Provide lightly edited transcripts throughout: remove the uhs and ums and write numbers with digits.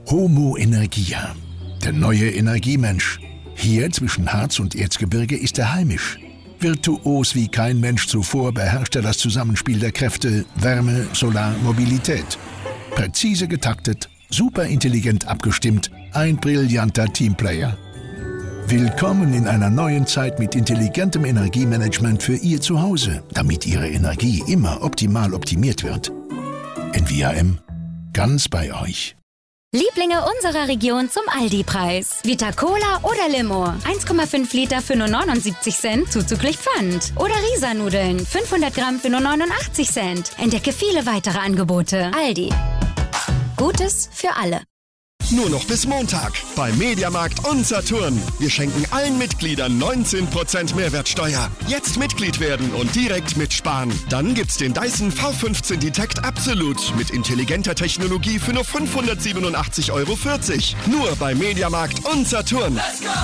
Homo Energia, der neue Energiemensch. Hier zwischen Harz und Erzgebirge ist er heimisch. Virtuos wie kein Mensch zuvor beherrscht er das Zusammenspiel der Kräfte Wärme, Solar, Mobilität. Präzise getaktet, superintelligent abgestimmt, ein brillanter Teamplayer. Willkommen in einer neuen Zeit mit intelligentem Energiemanagement für Ihr Zuhause, damit Ihre Energie immer optimal optimiert wird. NVIM, ganz bei euch. Lieblinge unserer Region zum Aldi-Preis. Vita Cola oder Limo. 1,5 Liter für nur 79 Cent, zuzüglich Pfand. Oder Risa-Nudeln, 500 Gramm für nur 89 Cent. Entdecke viele weitere Angebote. Aldi. Gutes für alle. Nur noch bis Montag bei Mediamarkt und Saturn. Wir schenken allen Mitgliedern 19% Mehrwertsteuer. Jetzt Mitglied werden und direkt mitsparen. Dann gibt's den Dyson V15 Detect Absolute mit intelligenter Technologie für nur 587,40 €. Nur bei Mediamarkt und Saturn. Let's go!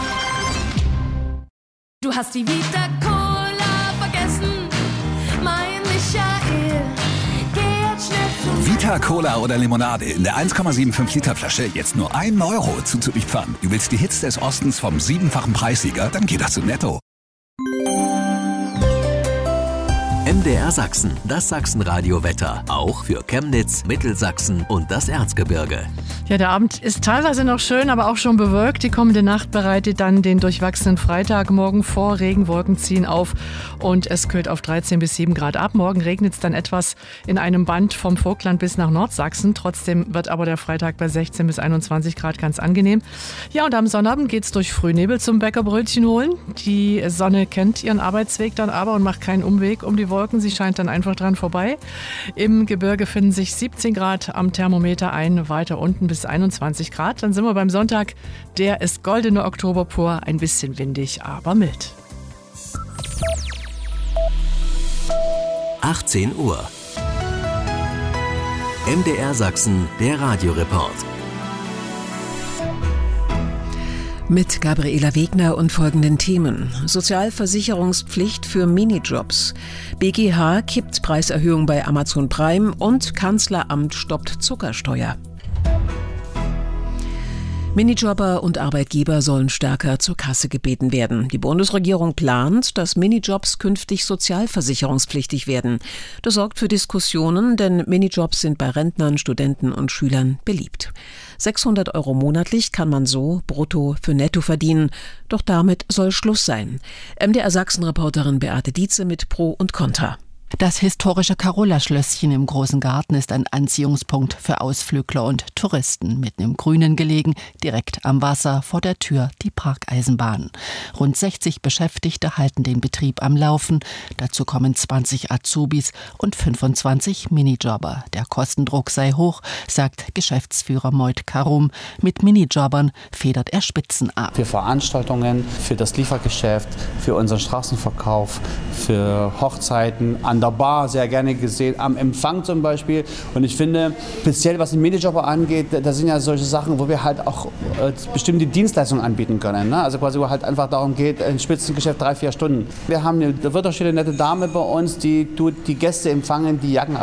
Du hast die Vita Cola vergessen, mein Michael. Vita Cola oder Limonade in der 1,75 Liter Flasche jetzt nur 1 € zuzüglich Pfand. Du willst die Hits des Ostens vom 7-fachen Preissieger? Dann geht das zu Netto. MDR Sachsen, das Sachsenradio-Wetter. Auch für Chemnitz, Mittelsachsen und das Erzgebirge. Ja, der Abend ist teilweise noch schön, aber auch schon bewölkt. Die kommende Nacht bereitet dann den durchwachsenen Freitagmorgen vor. Regenwolken ziehen auf und es kühlt auf 13 bis 7 Grad ab. Morgen regnet es dann etwas in einem Band vom Vogtland bis nach Nordsachsen. Trotzdem wird aber der Freitag bei 16 bis 21 Grad ganz angenehm. Ja, und am Sonnabend geht es durch Frühnebel zum Bäckerbrötchen holen. Die Sonne kennt ihren Arbeitsweg dann aber und macht keinen Umweg um die Wolken. Sie scheint dann einfach dran vorbei. Im Gebirge finden sich 17 Grad am Thermometer ein, weiter unten bis 21 Grad. Dann sind wir beim Sonntag. Der ist goldene Oktober pur, ein bisschen windig, aber mild. 18 Uhr. MDR Sachsen, der Radioreport. Mit Gabriela Wegner und folgenden Themen. Sozialversicherungspflicht für Minijobs. BGH kippt Preiserhöhung bei Amazon Prime und Kanzleramt stoppt Zuckersteuer. Minijobber und Arbeitgeber sollen stärker zur Kasse gebeten werden. Die Bundesregierung plant, dass Minijobs künftig sozialversicherungspflichtig werden. Das sorgt für Diskussionen, denn Minijobs sind bei Rentnern, Studenten und Schülern beliebt. 600 € monatlich kann man so brutto für netto verdienen. Doch damit soll Schluss sein. MDR Sachsen-Reporterin Beate Dietze mit Pro und Contra. Das historische Carola-Schlösschen im Großen Garten ist ein Anziehungspunkt für Ausflügler und Touristen. Mitten im Grünen gelegen, direkt am Wasser, vor der Tür die Parkeisenbahn. Rund 60 Beschäftigte halten den Betrieb am Laufen. Dazu kommen 20 Azubis und 25 Minijobber. Der Kostendruck sei hoch, sagt Geschäftsführer Moit Karum. Mit Minijobbern federt er Spitzen ab. Für Veranstaltungen, für das Liefergeschäft, für unseren Straßenverkauf, für Hochzeiten, an der Bar sehr gerne gesehen, am Empfang zum Beispiel. Und ich finde, speziell was den Minijobber angeht, da sind ja solche Sachen, wo wir halt auch bestimmte Dienstleistungen anbieten können. Ne? Also quasi, wo halt einfach darum geht, ein Spitzengeschäft 3-4 Stunden. Wir haben eine wunderschöne, nette Dame bei uns, die tut die Gäste empfangen, die Jacken